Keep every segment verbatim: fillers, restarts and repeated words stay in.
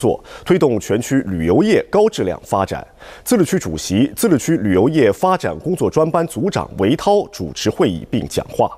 作，推动全区旅游业高质量发展。自治区主席、自治区旅游业发展工作专班组长韦涛主持会议并讲话。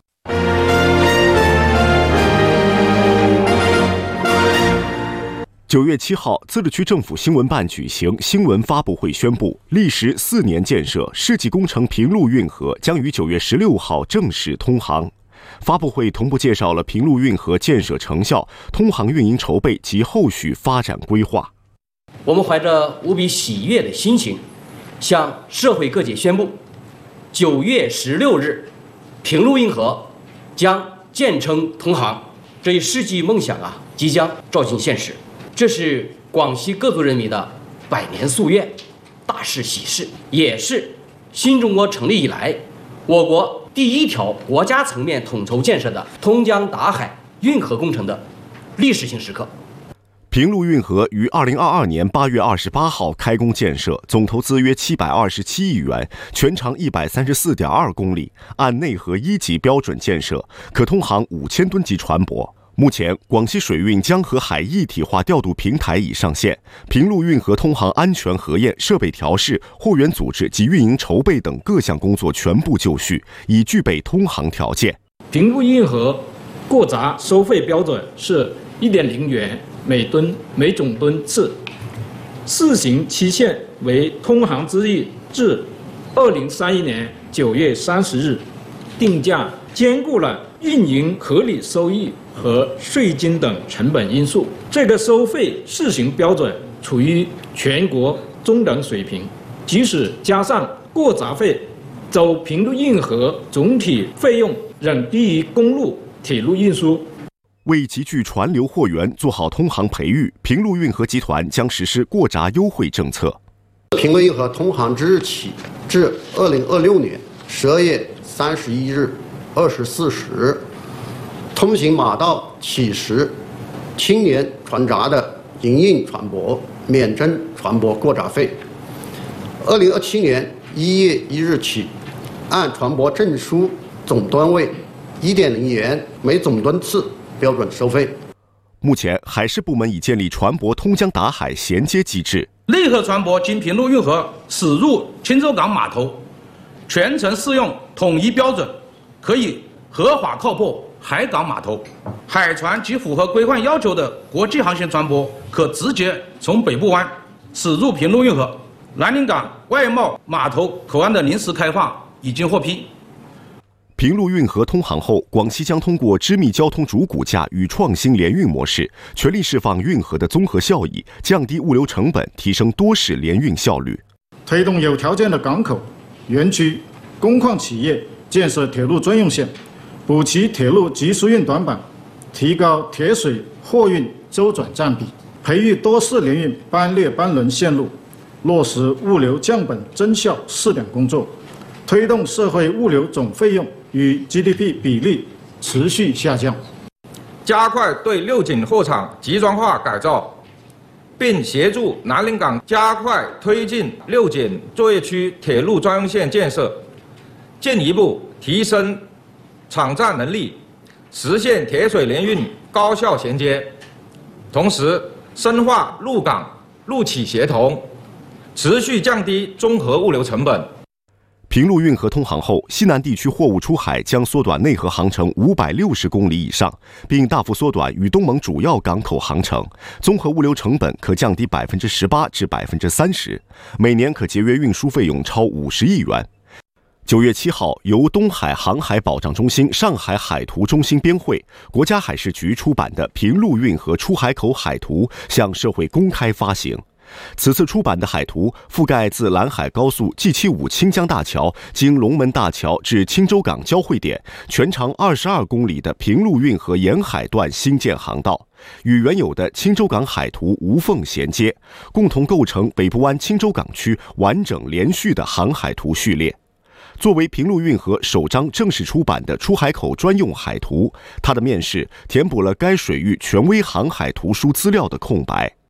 九月七号，自治区政府新闻办举行新闻发布会，宣布历时四年建设世纪工程平陆运河将于九月十六号正式通航。发布会同步介绍了平陆运河建设成效、通航运营筹备及后续发展规划。 我们怀着无比喜悦的心情，向社会各界宣布，九月十六日，平陆运河将建成通航。这一世纪梦想啊，即将照进现实。这是广西各族人民的百年夙愿，大事喜事，也是新中国成立以来我国第一条国家层面统筹建设的通江达海运河工程的历史性时刻。 平陆运河于二零二二年八月二十八号开工建设，总投资约七百二十七亿元，全长一百三十四点二公里，按内河一级标准建设，可通航五千吨级船舶。目前，广西水运江河海一体化调度平台已上线，平陆运河通航安全核验、设备调试、货源组织及运营筹备等各项工作全部就绪，已具备通航条件。 平陆运河过闸收费标准是一点零元每吨每总吨次，试行期限为通航之日至二零三一年九月三十日，定价兼顾了运营合理收益和税金等成本因素，这个收费试行标准处于全国中等水平。即使加上过闸费，走平陆运河总体费用仍低于公路、铁路运输。 为集聚船流货源，做好通航培育，平陆运河集团将实施过闸优惠政策。 平陆运河通航之日起至二零二六年十二月三十一日二十四时。通行马道起时，青年船闸的营运船舶免征船舶过闸费。二零二七年一月一日起，按船舶证书总吨位一点零元每总吨次标准收费。 目前，海事部门已建立船舶通江达海衔接机制， 内河船舶经平陆运河驶入钦州港码头，全程适用统一标准，可以合法靠泊海港码头。海船及符合规范要求的国际航行船舶可直接从北部湾驶入平陆运河。南宁港外贸码头口岸的临时开放已经获批。 平陆运河通航后，广西将通过织密交通主骨架与创新联运模式，全力释放运河的综合效益，降低物流成本，提升多式联运效率。 推动有条件的港口、园区、工矿企业建设铁路专用线，补齐铁路急速运短板，提高铁水货运周转占比，培育多式联运班列班轮线路，落实物流降本增效试点工作，推动社会物流总费用与 G D P 比例持续下降， 加快对六井货场集装化改造，并协助南宁港加快推进六井作业区铁路专用线建设，进一步提升场站能力，实现铁水联运高效衔接，同时深化陆港陆企协同，持续降低综合物流成本。 平陆运河通航后，西南地区货物出海将缩短内河航程五百六十公里以上，并大幅缩短与东盟主要港口航程，综合物流成本可降低百分之十八至百分之三十，每年可节约运输费用超五十亿元。九月七号，由东海航海保障中心、上海海图中心编绘，国家海事局出版的平陆运河出海口海图向社会公开发行。此次出版的海图覆盖自兰海高速 G 七十五 清江大桥经龙门大桥至钦州港交汇点，全长二十二公里的平陆运河沿海段新建航道，与原有的钦州港海图无缝衔接，共同构成北部湾钦州港区完整连续的航海图序列。作为平陆运河首张正式出版的出海口专用海图，它的面世填补了该水域权威航海图书资料的空白。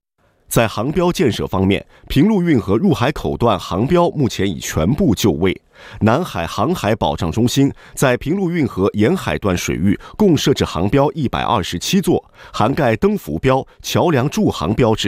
在航标建设方面，平陆运河入海口段航标目前已全部就位。南海航海保障中心在平陆运河沿海段水域共设置航标一百二十七座，涵盖登浮标、桥梁驻航标志、